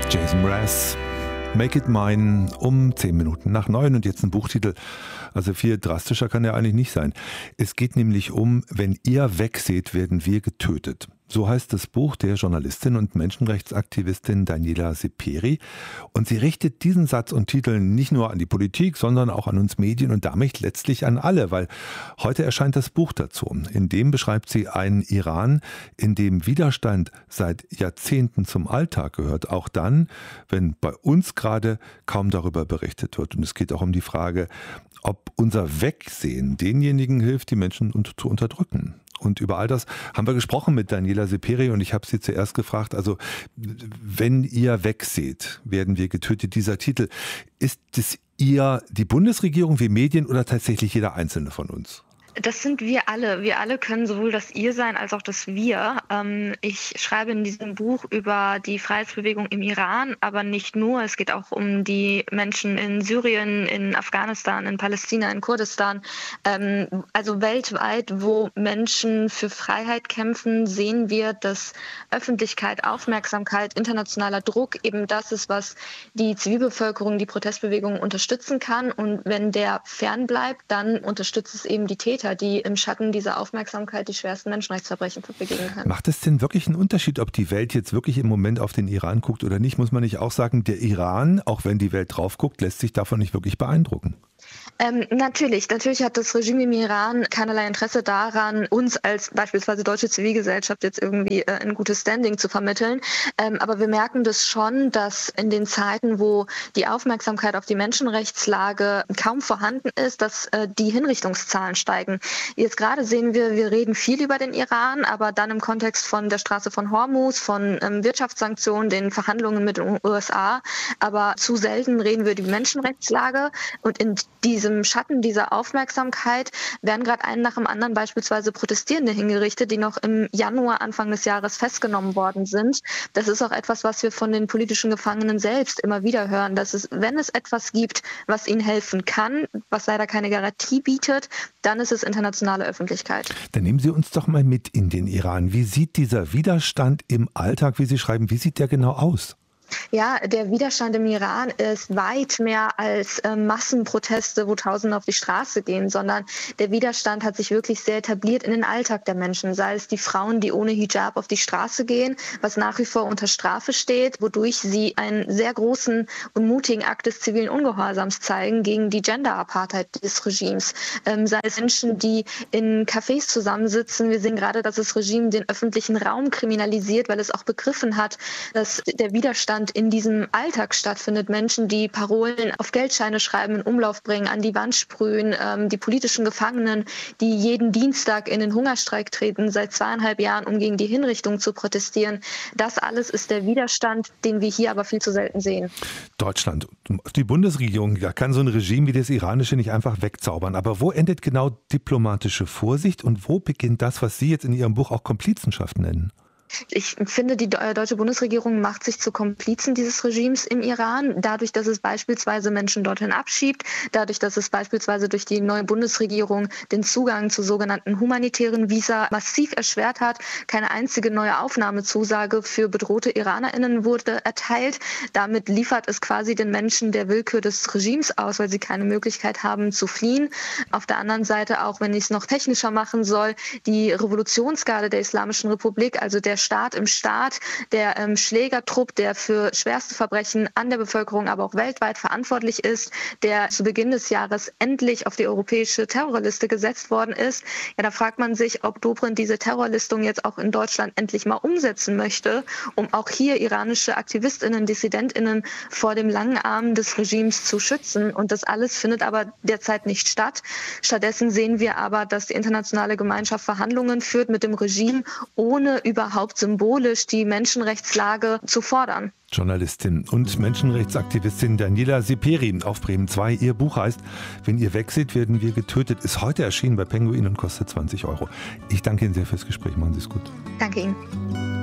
Jason Mraz, Make It Mine, um 10 Minuten nach 9 und jetzt ein Buchtitel. Also viel drastischer kann er eigentlich nicht sein. Es geht nämlich um, wenn ihr wegseht, werden wir getötet. So heißt das Buch der Journalistin und Menschenrechtsaktivistin Daniela Seperi. Und sie richtet diesen Satz und Titel nicht nur an die Politik, sondern auch an uns Medien und damit letztlich an alle, weil heute erscheint das Buch dazu. In dem beschreibt sie einen Iran, in dem Widerstand seit Jahrzehnten zum Alltag gehört. Auch dann, wenn bei uns gerade kaum darüber berichtet wird. Und es geht auch um die Frage, ob unser Wegsehen denjenigen hilft, die Menschen zu unterdrücken. Und über all das haben wir gesprochen mit Daniela Seperi und ich habe sie zuerst gefragt, also wenn ihr wegseht, werden wir getötet. Dieser Titel, ist es ihr, die Bundesregierung, wie Medien oder tatsächlich jeder Einzelne von uns? Das sind wir alle. Wir alle können sowohl das Ihr sein als auch das Wir. Ich schreibe in diesem Buch über die Freiheitsbewegung im Iran, aber nicht nur. Es geht auch um die Menschen in Syrien, in Afghanistan, in Palästina, in Kurdistan. Also weltweit, wo Menschen für Freiheit kämpfen, sehen wir, dass Öffentlichkeit, Aufmerksamkeit, internationaler Druck eben das ist, was die Zivilbevölkerung, die Protestbewegung unterstützen kann. Und wenn der fernbleibt, dann unterstützt es eben die Täter, die im Schatten dieser Aufmerksamkeit die schwersten Menschenrechtsverbrechen begehen können. Macht es denn wirklich einen Unterschied, ob die Welt jetzt wirklich im Moment auf den Iran guckt oder nicht? Muss man nicht auch sagen, der Iran, auch wenn die Welt drauf guckt, lässt sich davon nicht wirklich beeindrucken? Natürlich hat das Regime im Iran keinerlei Interesse daran, uns als beispielsweise deutsche Zivilgesellschaft jetzt irgendwie ein gutes Standing zu vermitteln. Aber wir merken das schon, dass in den Zeiten, wo die Aufmerksamkeit auf die Menschenrechtslage kaum vorhanden ist, dass die Hinrichtungszahlen steigen. Jetzt gerade sehen wir reden viel über den Iran, aber dann im Kontext von der Straße von Hormuz, von Wirtschaftssanktionen, den Verhandlungen mit den USA. Aber zu selten reden wir über die Menschenrechtslage und in diesem Schatten dieser Aufmerksamkeit werden gerade einen nach dem anderen beispielsweise Protestierende hingerichtet, die noch im Januar, Anfang des Jahres festgenommen worden sind. Das ist auch etwas, was wir von den politischen Gefangenen selbst immer wieder hören, dass es, wenn es etwas gibt, was ihnen helfen kann, was leider keine Garantie bietet, dann ist es internationale Öffentlichkeit. Dann nehmen Sie uns doch mal mit in den Iran. Wie sieht dieser Widerstand im Alltag, wie Sie schreiben, wie sieht der genau aus? Ja, der Widerstand im Iran ist weit mehr als Massenproteste, wo Tausende auf die Straße gehen, sondern der Widerstand hat sich wirklich sehr etabliert in den Alltag der Menschen, sei es die Frauen, die ohne Hijab auf die Straße gehen, was nach wie vor unter Strafe steht, wodurch sie einen sehr großen und mutigen Akt des zivilen Ungehorsams zeigen gegen die Gender-Apartheid des Regimes. Sei es Menschen, die in Cafés zusammensitzen. Wir sehen gerade, dass das Regime den öffentlichen Raum kriminalisiert, weil es auch begriffen hat, dass der Widerstand in diesem Alltag stattfindet. Menschen, die Parolen auf Geldscheine schreiben, in Umlauf bringen, an die Wand sprühen, die politischen Gefangenen, die jeden Dienstag in den Hungerstreik treten, seit 2,5 Jahren, um gegen die Hinrichtung zu protestieren. Das alles ist der Widerstand, den wir hier aber viel zu selten sehen. Deutschland, die Bundesregierung kann so ein Regime wie das iranische nicht einfach wegzaubern. Aber wo endet genau diplomatische Vorsicht und wo beginnt das, was Sie jetzt in Ihrem Buch auch Komplizenschaft nennen? Ich finde, die deutsche Bundesregierung macht sich zu Komplizen dieses Regimes im Iran, dadurch, dass es beispielsweise Menschen dorthin abschiebt, dadurch, dass es beispielsweise durch die neue Bundesregierung den Zugang zu sogenannten humanitären Visa massiv erschwert hat. Keine einzige neue Aufnahmezusage für bedrohte IranerInnen wurde erteilt. Damit liefert es quasi den Menschen der Willkür des Regimes aus, weil sie keine Möglichkeit haben zu fliehen. Auf der anderen Seite, auch wenn ich es noch technischer machen soll, die Revolutionsgarde der Islamischen Republik, also der Staat im Staat, der Schlägertrupp, der für schwerste Verbrechen an der Bevölkerung, aber auch weltweit verantwortlich ist, der zu Beginn des Jahres endlich auf die europäische Terrorliste gesetzt worden ist. Ja, da fragt man sich, ob Dobrindt diese Terrorlistung jetzt auch in Deutschland endlich mal umsetzen möchte, um auch hier iranische AktivistInnen, DissidentInnen vor dem langen Arm des Regimes zu schützen. Und das alles findet aber derzeit nicht statt. Stattdessen sehen wir aber, dass die internationale Gemeinschaft Verhandlungen führt mit dem Regime, ohne überhaupt symbolisch die Menschenrechtslage zu fordern. Journalistin und Menschenrechtsaktivistin Daniela Seperi auf Bremen 2. Ihr Buch heißt Wenn ihr wegseht, werden wir getötet. Ist heute erschienen bei Penguin und kostet 20 €. Ich danke Ihnen sehr fürs Gespräch. Machen Sie es gut. Danke Ihnen.